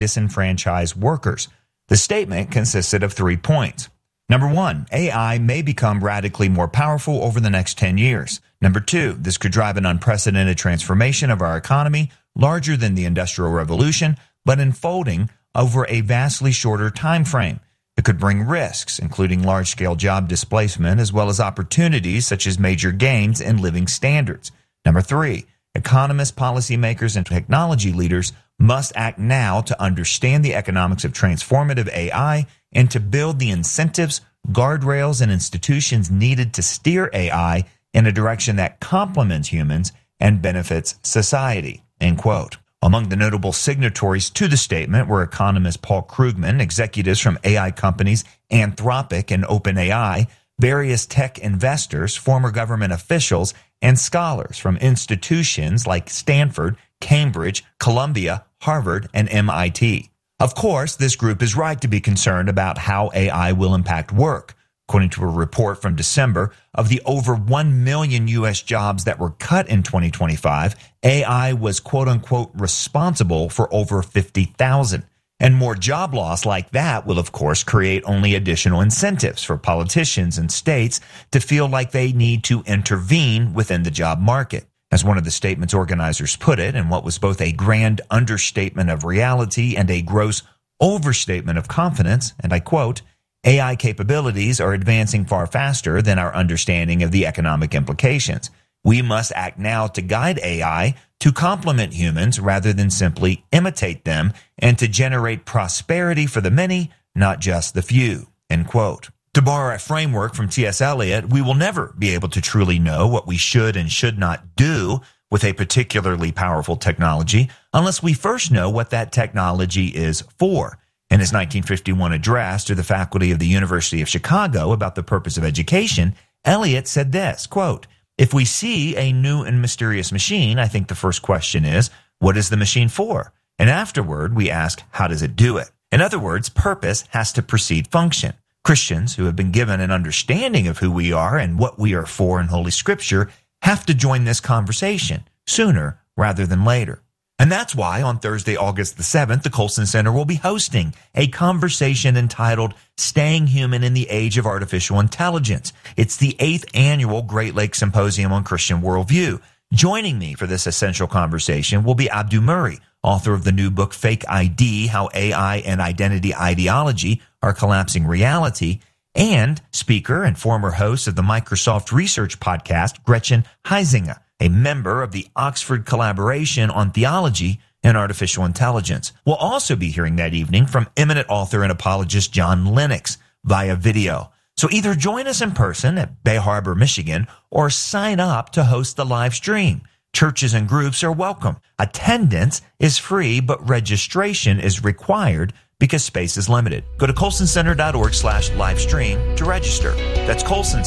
disenfranchise workers. The statement consisted of 3 points. Number 1, AI may become radically more powerful over the next 10 years. Number 2, this could drive an unprecedented transformation of our economy, larger than the Industrial Revolution, but unfolding over a vastly shorter time frame. It could bring risks, including large-scale job displacement, as well as opportunities such as major gains in living standards. Number 3, economists, policymakers, and technology leaders must act now to understand the economics of transformative AI and to build the incentives, guardrails, and institutions needed to steer AI in a direction that complements humans and benefits society, end quote. Among the notable signatories to the statement were economist Paul Krugman, executives from AI companies Anthropic and OpenAI, various tech investors, former government officials, and scholars from institutions like Stanford, Cambridge, Columbia, Harvard, and MIT. Of course, this group is right to be concerned about how AI will impact work. According to a report from December, of the over 1 million U.S. jobs that were cut in 2025, AI was quote-unquote responsible for over 50,000. And more job loss like that will, of course, create only additional incentives for politicians and states to feel like they need to intervene within the job market. As one of the statement's organizers put it, in what was both a grand understatement of reality and a gross overstatement of confidence, and I quote, AI capabilities are advancing far faster than our understanding of the economic implications. We must act now to guide AI to complement humans rather than simply imitate them and to generate prosperity for the many, not just the few, end quote. To borrow a framework from T.S. Eliot, we will never be able to truly know what we should and should not do with a particularly powerful technology unless we first know what that technology is for. In his 1951 address to the faculty of the University of Chicago about the purpose of education, Eliot said this, quote, "If we see a new and mysterious machine, I think the first question is, what is the machine for? And afterward, we ask, how does it do it?" In other words, purpose has to precede function. Christians who have been given an understanding of who we are and what we are for in Holy Scripture have to join this conversation sooner rather than later. And that's why on Thursday, August the 7th, the Colson Center will be hosting a conversation entitled Staying Human in the Age of Artificial Intelligence. It's the 8th annual Great Lakes Symposium on Christian Worldview. Joining me for this essential conversation will be Abdu Murray, author of the new book Fake ID, How AI and Identity Ideology Are Collapsing Reality, and speaker and former host of the Microsoft Research podcast, Gretchen Huizinga, a member of the Oxford Collaboration on Theology and Artificial Intelligence. We'll also be hearing that evening from eminent author and apologist John Lennox via video. So either join us in person at Bay Harbor, Michigan, or sign up to host the live stream. Churches and groups are welcome. Attendance is free, but registration is required because space is limited. Go to colsoncenter.org/livestream to register. That's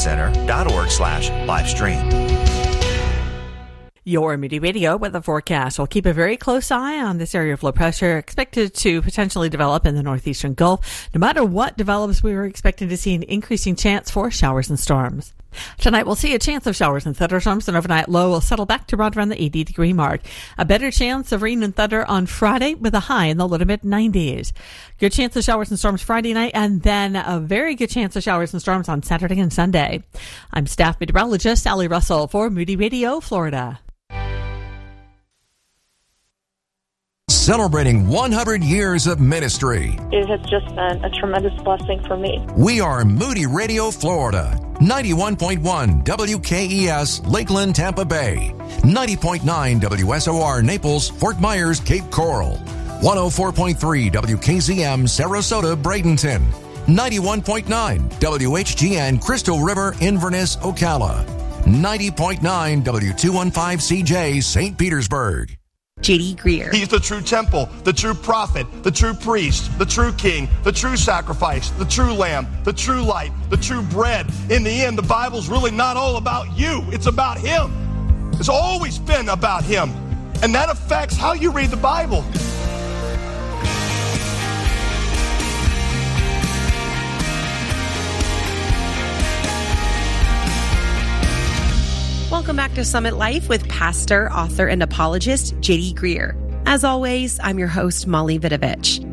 colsoncenter.org/livestream. Your Moody Radio weather forecast. We'll keep a very close eye on this area of low pressure expected to potentially develop in the northeastern Gulf. No matter what develops, we are expecting to see an increasing chance for showers and storms. Tonight, we'll see a chance of showers and thunderstorms. An overnight low will settle back to right around the 80-degree mark. A better chance of rain and thunder on Friday with a high in the low to mid-90s. Good chance of showers and storms Friday night, and then a very good chance of showers and storms on Saturday and Sunday. I'm staff meteorologist Sally Russell for Moody Radio, Florida. Celebrating 100 years of ministry. It has just been a tremendous blessing for me. We are Moody Radio, Florida. 91.1 WKES, Lakeland, Tampa Bay. 90.9 WSOR, Naples, Fort Myers, Cape Coral. 104.3 WKZM, Sarasota, Bradenton. 91.9 WHGN, Crystal River, Inverness, Ocala. 90.9 W215CJ, St. Petersburg. J.D. Greer. He's the true temple, the true prophet, the true priest, the true king, the true sacrifice, the true lamb, the true light, the true bread. In the end, the Bible's really not all about you. It's about him. It's always been about him. And that affects how you read the Bible. Welcome back to Summit Life with pastor, author, and apologist J.D. Greer. As always, I'm your host, Molly Vidovich.